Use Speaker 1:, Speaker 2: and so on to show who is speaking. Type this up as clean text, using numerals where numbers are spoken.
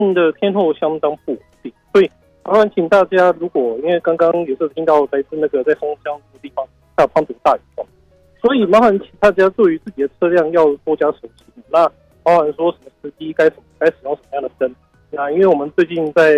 Speaker 1: 的天候相当不稳定，所以麻烦请大家，如果因为刚刚有时候听到来自那个在松江的地方还有滂沱大雨哦，所以麻烦请大家对于自己的车辆要多加熟悉。那包含说什么时机该使用什么样的灯，那因为我们最近在